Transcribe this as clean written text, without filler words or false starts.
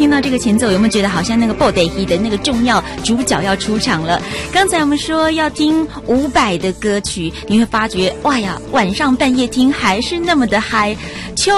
听到这个前奏，有没有觉得好像那个布袋戏的那个重要主角要出场了？刚才我们说要听伍佰的歌曲，你会发觉哇呀，晚上半夜听还是那么的嗨。秋